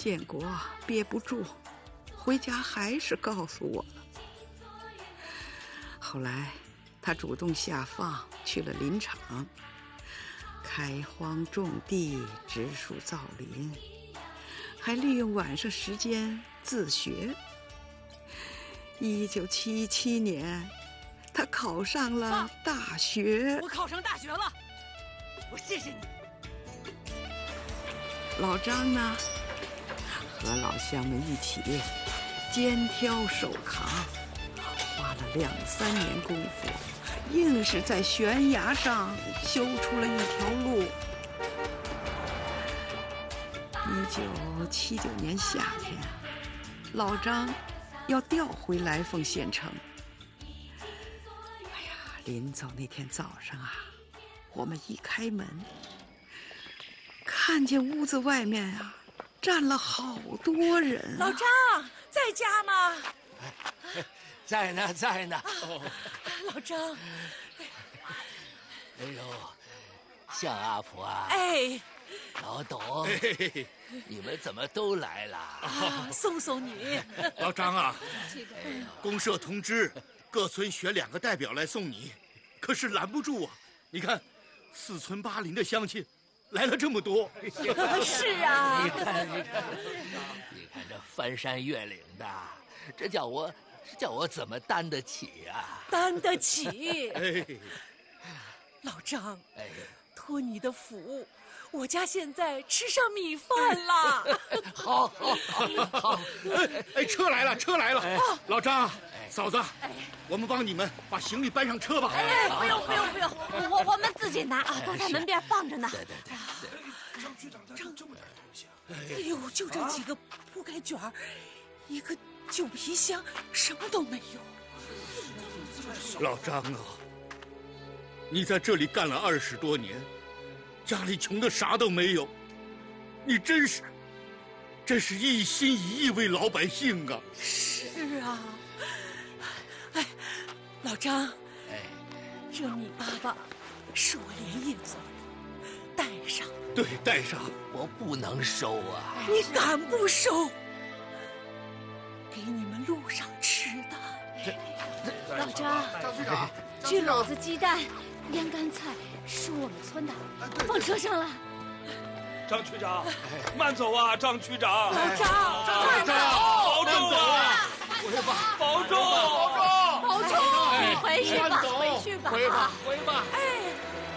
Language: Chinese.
建国憋不住，回家还是告诉我了。后来他主动下放去了林场，开荒种地，植树造林，还利用晚上时间自学。1977年，他考上了大学。 我考上大学了，我谢谢你。 老张呢，和老乡们一起肩挑手扛，花了2、3年功夫，硬是在悬崖上修出了一条路。1979年夏天，老张要调回来凤县城。哎呀，临走那天早上啊，我们一开门，看见屋子外面啊站了好多人啊。 老张在家吗？ 在呢，在呢。 老张， 哎呦，向阿婆啊！ 哎， 老董，你们怎么都来了？ 送送你。 老张啊，公社通知各村选2个代表来送你，可是拦不住啊！你看，4村8邻的乡亲来了这么多。 是啊， 你看这翻山越岭的，这叫我怎么担得起啊？ 担得起。 哎， 老张， 哎， 托你的福，我家现在吃上米饭了。 好。 哎，车来了，车来了！老张，嫂子，我们帮你们把行李搬上车吧。 哎，不用，我们自己拿啊，都在门边放着呢。 对。 张区长带这么大东西啊！ 哎呦，就这几个铺盖卷儿，一个旧皮箱，什么都没有。 老张啊，你在这里干了20多年，家里穷的啥都没有，你真是一心一意为老百姓啊！ 是啊，哎，老张， 哎， 这米粑粑是我连夜做的，带上。 对，带上。 我不能收啊！ 你敢不收？给你们路上吃的。 老张，这篓子鸡蛋、腌干菜是我们村的，放车上了。 张区长，慢走啊！张区长， 老张， 保重啊！保重！ 保重，你回去吧，回去吧。 回吧。 哎。